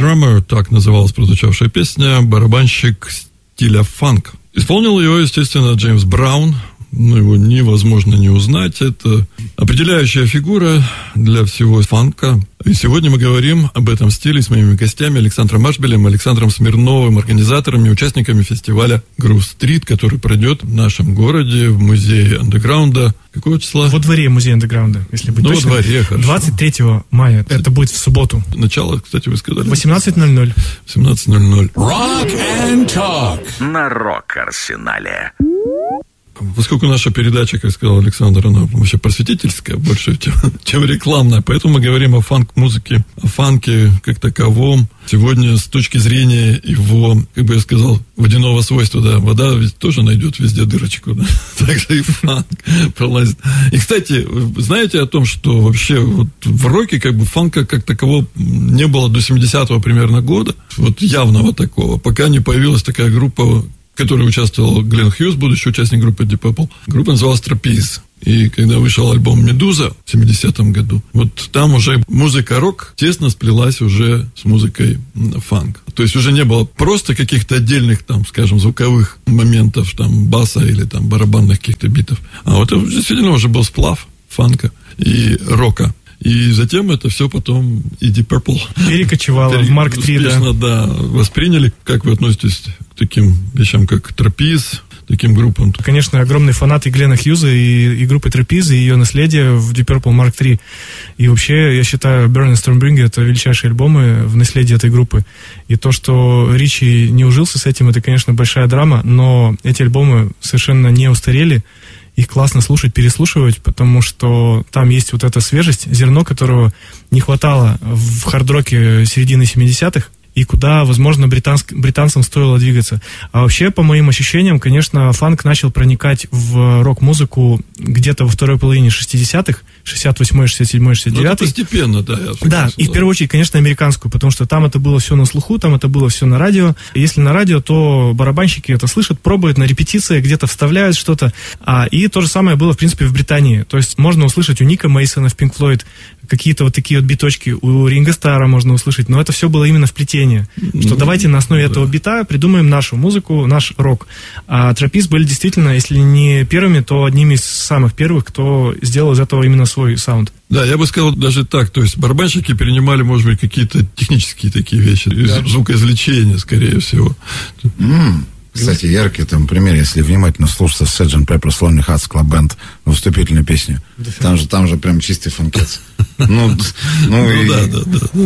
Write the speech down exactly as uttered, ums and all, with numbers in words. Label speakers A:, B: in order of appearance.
A: Drummer, так называлась прозвучавшая песня, барабанщик стиля фанк. Исполнил ее, естественно, Джеймс Браун. Ну, его невозможно не узнать. Это определяющая фигура для всего фанка. И сегодня мы говорим об этом стиле с моими гостями Александром Ашбелем, Александром Смирновым, организаторами, участниками фестиваля Грув-стрит, который пройдет в нашем городе, в музее андеграунда. Какого числа?
B: Во дворе музея андеграунда, если быть
A: ну,
B: точным.
A: Во дворе, хорошо.
B: двадцать третьего мая. Это будет в субботу.
A: Начало, кстати, вы сказали?
B: восемнадцать ноль ноль.
A: восемнадцать ноль ноль.
C: Rock and Talk
D: на Рок-Арсенале.
A: Поскольку наша передача, как сказал Александр, она вообще просветительская, больше, чем, чем рекламная, поэтому мы говорим о фанк-музыке, о фанке как таковом. Сегодня с точки зрения его, как бы я сказал, водяного свойства, да, вода ведь тоже найдет везде дырочку, да, так же и фанк пролазит. И, кстати, вы знаете о том, что вообще вот в роке как бы фанка как такового не было до семидесятого примерно года, вот явного такого, пока не появилась такая группа, в которой участвовал Глен Хьюз, будущий участник группы Deep Purple. Группа называлась Trapeze. И когда вышел альбом «Медуза» в семидесятом году, вот там уже музыка рок тесно сплелась уже с музыкой фанк. То есть уже не было просто каких-то отдельных, там, скажем, звуковых моментов, там, баса или там барабанных каких-то битов. А вот это действительно уже был сплав фанка и рока. И затем это все потом и Deep Purple
B: перекочевало в Марк три, да.
A: Успешно, да, восприняли. Как вы относитесь к таким вещам, как Trapeze, таким группам?
B: Конечно, огромный фанат и Глена Хьюза, и, и группы Trapeze, и ее наследие в Deep Purple Марк три. И вообще, я считаю, Burn and Stormbringer — это величайшие альбомы в наследии этой группы. И то, что Ричи не ужился с этим, это, конечно, большая драма, но эти альбомы совершенно не устарели. Их классно слушать, переслушивать, потому что там есть вот эта свежесть, зерно, которого не хватало в хард-роке середины семидесятых, и куда, возможно, британск, британцам стоило двигаться. А вообще, по моим ощущениям, конечно, фанк начал проникать в рок-музыку где-то во второй половине шестидесятых, шестьдесят восьмой, шестьдесят седьмой, шестьдесят девятый.
A: Ну, постепенно, да. Я
B: да, и в первую очередь, конечно, американскую, потому что там это было все на слуху, там это было все на радио. И если на радио, то барабанщики это слышат, пробуют на репетиции, где-то вставляют что-то. А, и то же самое было, в принципе, в Британии. То есть можно услышать у Ника Мейсона в Pink Floyd какие-то вот такие вот биточки, у Ринго Старра можно услышать, но это все было именно вплетение. Mm-hmm. Что давайте на основе mm-hmm. этого бита придумаем нашу музыку, наш рок. А Trapeze были действительно, если не первыми, то одними из самых первых, кто сделал из этого именно свой саунд.
A: Да, я бы сказал даже так, то есть барабанщики перенимали, может быть, какие-то технические такие вещи,
B: да.
A: звукоизвлечения, скорее всего.
E: Mm. Кстати, яркий там пример, если внимательно слушаться Sergeant Pepper's Lonely Hearts Club Band, вступительную песню. Там же, там же прям чистый фанкет. Ну, ну,
A: ну
E: и,
A: да, да, да.